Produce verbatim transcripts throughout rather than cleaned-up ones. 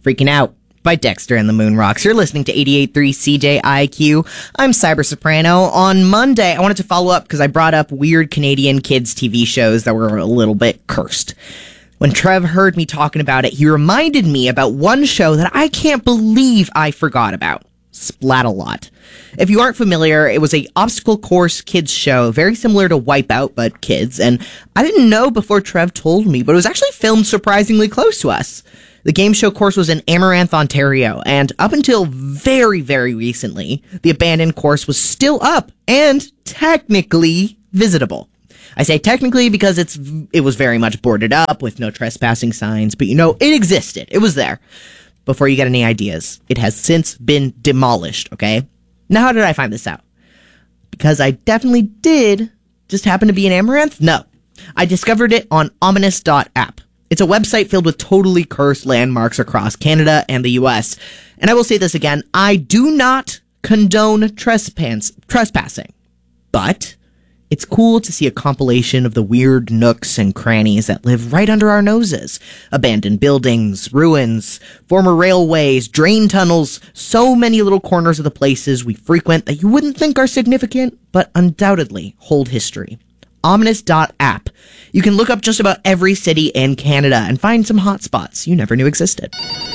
Freaking Out by Dexter and the Moon Rocks. You're listening to eighty-eight point three C J I Q. I'm Cyber Soprano. On Monday, I wanted to follow up because I brought up weird Canadian kids' T V shows that were a little bit cursed. When Trev heard me talking about it, he reminded me about one show that I can't believe I forgot about. Splat-A-Lot. If you aren't familiar, it was a obstacle course kids show, very similar to Wipeout, but kids, and I didn't know before Trev told me, but it was actually filmed surprisingly close to us. The game show course was in Amaranth, Ontario, and up until very, very recently, the abandoned course was still up and technically visitable. I say technically because it's it was very much boarded up with no trespassing signs, but you know, it existed. It was there. Before you get any ideas, it has since been demolished, okay? Now, how did I find this out? Because I definitely did just happen to be in Amaranth? No. I discovered it on ominous dot app. It's a website filled with totally cursed landmarks across Canada and the U S. And I will say this again, I do not condone trespass- trespassing. But it's cool to see a compilation of the weird nooks and crannies that live right under our noses. Abandoned buildings, ruins, former railways, drain tunnels, so many little corners of the places we frequent that you wouldn't think are significant, but undoubtedly hold history. ominous dot app. You can look up just about every city in Canada and find some hotspots you never knew existed.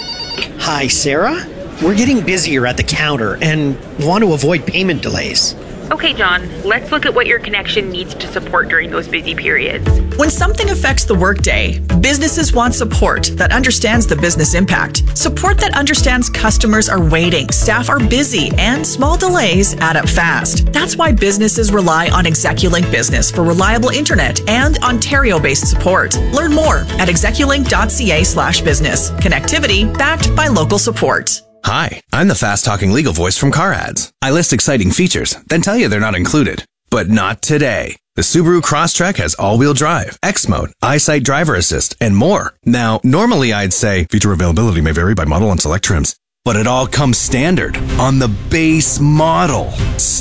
Hi, Sarah. We're getting busier at the counter and want to avoid payment delays. Okay, John, let's look at what your connection needs to support during those busy periods. When something affects the workday, businesses want support that understands the business impact. Support that understands customers are waiting, staff are busy, and small delays add up fast. That's why businesses rely on Execulink Business for reliable internet and Ontario-based support. Learn more at execulink.ca slash business. Connectivity backed by local support. Hi, I'm the fast-talking legal voice from Car Ads. I list exciting features, then tell you they're not included. But not today. The Subaru Crosstrek has all-wheel drive, X-Mode, EyeSight driver assist, and more. Now, normally I'd say feature availability may vary by model and select trims, but it all comes standard on the base model.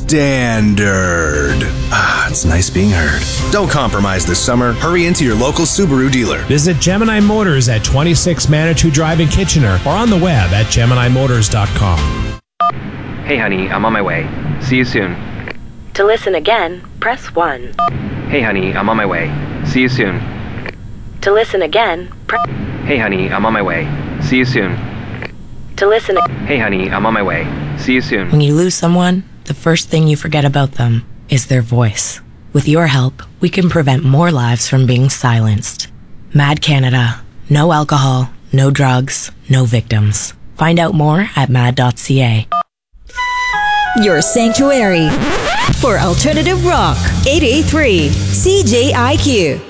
Standard. Ah, it's nice being heard. Don't compromise this summer. Hurry into your local Subaru dealer. Visit Gemini Motors at twenty-six Manitou Drive in Kitchener or on the web at gemini motors dot com. Hey honey, I'm on my way. See you soon. To listen again, press one. Hey honey, I'm on my way. See you soon. To listen again, press... Hey honey, I'm on my way. See you soon. To listen... Hey honey, I'm on my way. See you soon. When you lose someone, the first thing you forget about them is their voice. With your help, we can prevent more lives from being silenced. Mad Canada. No alcohol, no drugs, no victims. Find out more at mad dot c a. Your sanctuary for alternative rock. eighty-eight point three C J I Q.